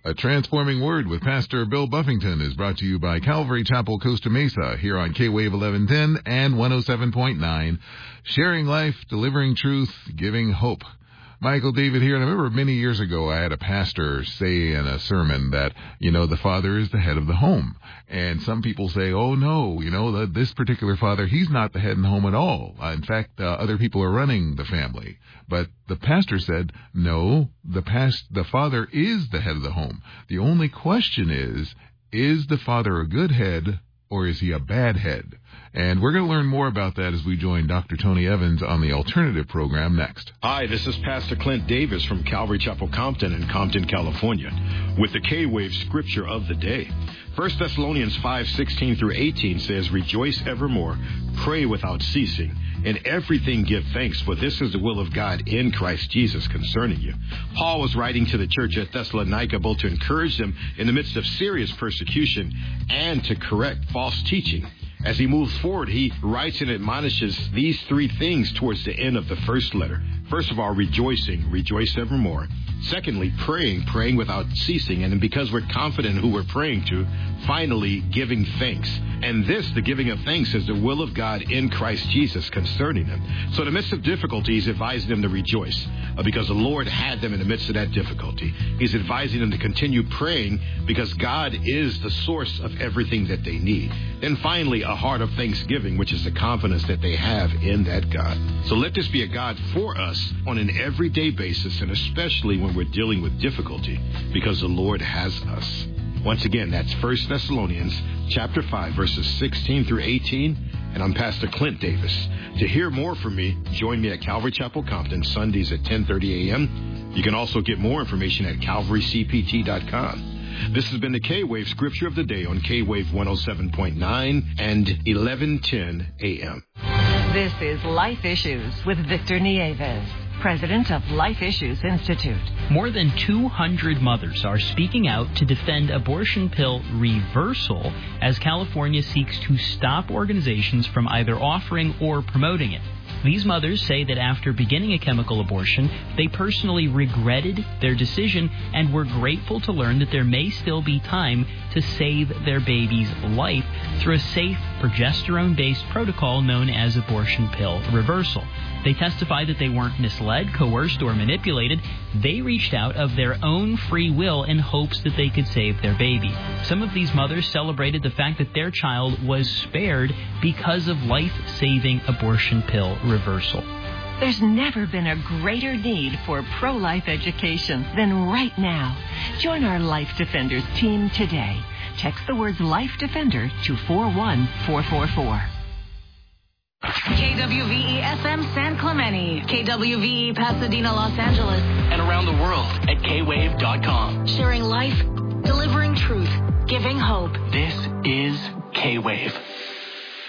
A Transforming Word with Pastor Bill Buffington is brought to you by Calvary Chapel, Costa Mesa, here on K-Wave 1110 and 107.9, sharing life, delivering truth, giving hope. Michael David here, and I remember many years ago I had a pastor say in a sermon that, the father is the head of the home. And some people say, oh no, this particular father, he's not the head in the home at all. In fact, other people are running the family. But the pastor said, no, the father is the head of the home. The only question is the father a good head or is he a bad head? And we're going to learn more about that as we join Dr. Tony Evans on the Alternative program next. Hi, this is Pastor Clint Davis from Calvary Chapel Compton in Compton, California, with the K-Wave Scripture of the Day. 1 Thessalonians 5:16 through 18 says, Rejoice evermore, pray without ceasing, in everything give thanks, for this is the will of God in Christ Jesus concerning you. Paul was writing to the church at Thessalonica both to encourage them in the midst of serious persecution and to correct false teaching. As he moves forward, he writes and admonishes these three things towards the end of the first letter. First of all, rejoicing, rejoice evermore. Secondly, praying without ceasing. And then because we're confident who we're praying to, finally, giving thanks. And this, the giving of thanks, is the will of God in Christ Jesus concerning them. So in the midst of difficulty, he's advising them to rejoice because the Lord had them in the midst of that difficulty. He's advising them to continue praying because God is the source of everything that they need. Then finally, a heart of thanksgiving, which is the confidence that they have in that God. So let this be a God for us on an everyday basis, and especially when we're dealing with difficulty, because the Lord has us. Once again, that's 1 Thessalonians chapter 5, verses 16 through 18, and I'm Pastor Clint Davis. To hear more from me, join me at Calvary Chapel Compton Sundays at 10:30 a.m. You can also get more information at calvarycpt.com. This has been the K-Wave Scripture of the Day on K-Wave 107.9 and 1110 a.m. This is Life Issues with Victor Nieves, president of Life Issues Institute. More than 200 mothers are speaking out to defend abortion pill reversal as California seeks to stop organizations from either offering or promoting it. These mothers say that after beginning a chemical abortion, they personally regretted their decision and were grateful to learn that there may still be time to save their baby's life through a safe progesterone-based protocol known as abortion pill reversal. They testify that they weren't misled, coerced, or manipulated. They reached out of their own free will in hopes that they could save their baby. Some of these mothers celebrated the fact that their child was spared because of life-saving abortion pill reversal. There's never been a greater need for pro-life education than right now. Join our Life Defenders team today. Text the words Life Defender to 41444. KWVE FM San Clemente, KWVE Pasadena, Los Angeles, and around the world at kwave.com. Sharing life, delivering truth, giving hope. This is K-Wave.